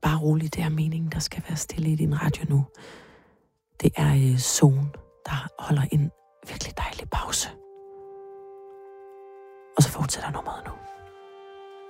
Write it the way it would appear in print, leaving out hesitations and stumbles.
bare rolig, det er meningen, der skal være stille i din radio nu. Det er Zone, der holder en virkelig dejlig pause. Og så fortsætter nummeret nu.